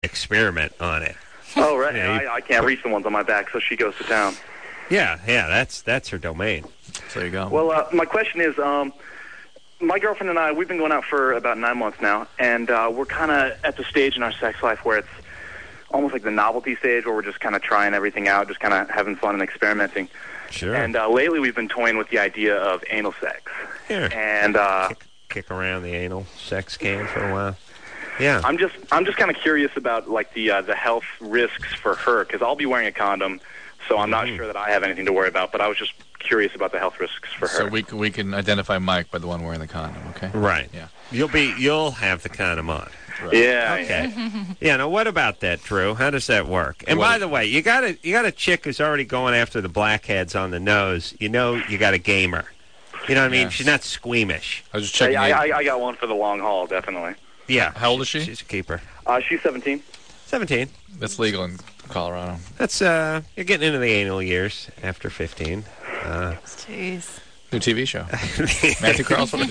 experiment on it. Oh, right. Yeah, I can't reach the ones on my back, so she goes to town. Yeah, that's her domain. So there you go. Well, my question is, my girlfriend and I, we've been going out for about 9 months now, and we're kind of at the stage in our sex life where it's almost like the novelty stage where we're just kind of trying everything out, just kind of having fun and experimenting. Sure. And lately we've been toying with the idea of anal sex. Here. And kick around the anal sex can for a while. Yeah. I'm just kind of curious about like the health risks for her, because I'll be wearing a condom, so I'm not sure that I have anything to worry about. But I was just curious about the health risks for her. So we can identify Mike by the one wearing the condom, okay? Right. Yeah. You'll have the condom on. Right. Yeah. Okay. Yeah. Now, what about that, Drew? How does that work? And by the way, you got a chick who's already going after the blackheads on the nose. You know, you got a gamer. You know what I mean? Yes. She's not squeamish. I was just checking. I got one for the long haul, definitely. Yeah. How old is she? She's a keeper. She's 17. 17. That's legal in Colorado. That's you're getting into the anal years after 15. Jeez. New TV show. Matthew Carlson.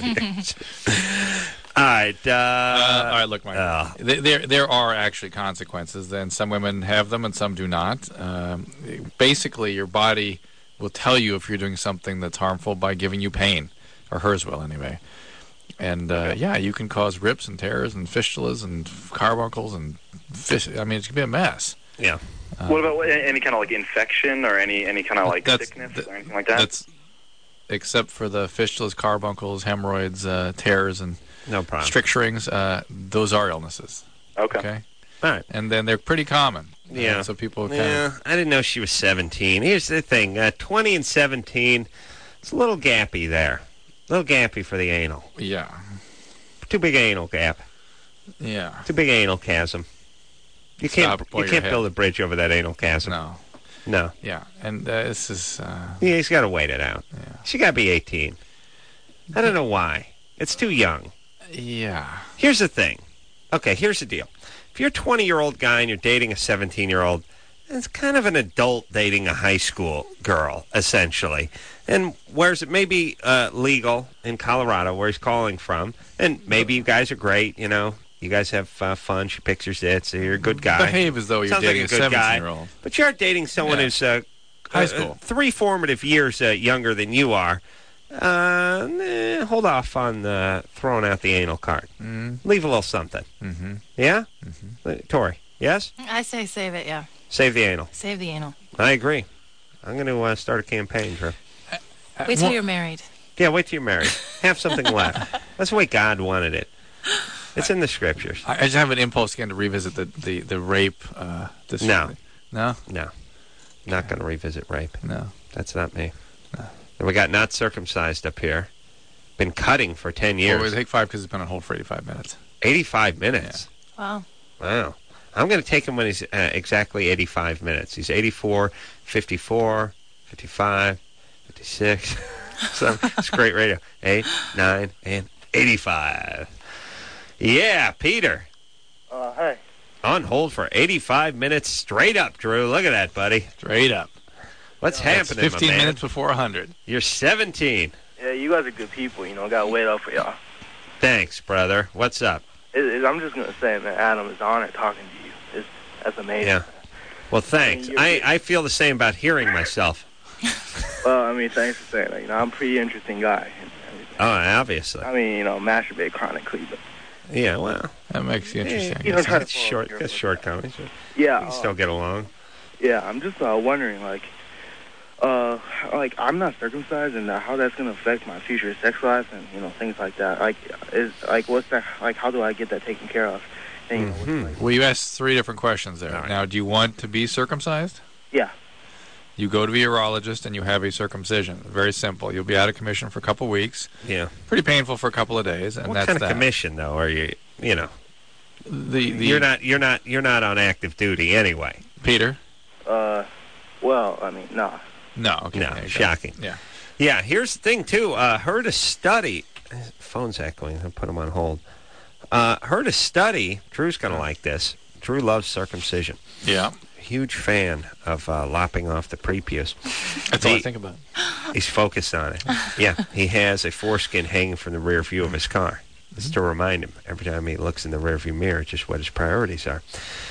All right. All right, look, Mike. There are actually consequences. Then some women have them and some do not. Basically, your body will tell you if you're doing something that's harmful by giving you pain, or hers will anyway. And yeah, you can cause rips and tears and fistulas and carbuncles and I mean, it's gonna be a mess. Yeah. What about any kind of like infection or any kind of like sickness or anything like that? That's except for the fistulas, carbuncles, hemorrhoids, tears, and no problem. stricturings. Those are illnesses. Okay. All right. And then they're pretty common. Yeah. So people I didn't know she was 17. Here's the thing: 20 and 17. It's a little gappy there. A little gappy for the anal. Yeah. Too big anal gap. Yeah. Too big anal chasm. You can't build a bridge over that anal chasm. No. Yeah. And this is... Yeah, he's got to wait it out. Yeah. She got to be 18. I don't know why. It's too young. Yeah. Here's the thing. Okay, here's the deal. If you're a 20-year-old guy and you're dating a 17-year-old, it's kind of an adult dating a high school girl, essentially. And whereas it may be legal in Colorado, where he's calling from, and maybe you guys are great, you know, you guys have fun, she picks her zits, so you're a good guy. Behave as though you're Sounds dating like a good 17-year-old. But you are dating someone who's high school. 3 formative years younger than you are. Hold off on throwing out the anal card. Leave a little something. Mm-hmm. Yeah? Tori, yes? I say save it, yeah. Save the anal. Save the anal. I agree. I'm going to start a campaign, Drew. Wait till you're married. Yeah, wait till you're married. Have something left. That's the way God wanted it. It's in the scriptures. I just have an impulse again to revisit the rape. No. No? No. Not going to revisit rape. No. That's not me. No. And we got not circumcised up here. Been cutting for 10 years. Well, we take 5 because it's been on hold for 85 minutes. 85 minutes? Yeah. Wow. I'm going to take him when he's exactly 85 minutes. He's 84, 54, 55, 56. So it's great radio. 8, 9, and 85. Yeah, Peter. Hey. On hold for 85 minutes straight up, Drew. Look at that, buddy. Straight up. What's happening, That's 15 my man? minutes before 100. You're 17. Yeah, you guys are good people. You know, got to wait up for y'all. Thanks, brother. What's up? I'm just going to say, man, Adam, it's an honor talking to you. That's amazing. Yeah. Well, thanks. I feel the same about hearing myself. Well, I mean, thanks for saying that. You know, I'm a pretty interesting guy. Oh, obviously. I mean, you know, masturbate chronically, but... Yeah, well... That makes you interesting. You don't try to It's shortcomings. Yeah. We can still get along. Yeah, I'm just wondering, like, I'm not circumcised, and how that's going to affect my future sex life, and you know, things like that. What's that? Like, how do I get that taken care of? And, you know, Well, you asked 3 different questions there. Right. Now, do you want to be circumcised? Yeah. You go to the urologist and you have a circumcision. Very simple. You'll be out of commission for a couple weeks. Yeah. Pretty painful for a couple of days, and What that's kind of that. commission, though? Are you? You know, You're not on active duty anyway. Peter. Well, I mean, no. No. Okay. No, there you go. shocking. Yeah. Yeah. Here's the thing too. Heard a study. Phone's echoing. I'll put him on hold. Heard a study. Drew's gonna like this. Drew loves circumcision. Yeah. Huge fan of lopping off the prepuce. That's all I think about. He's focused on it. Yeah, he has a foreskin hanging from the rear view of his car. It's to remind him every time he looks in the rearview mirror just what his priorities are.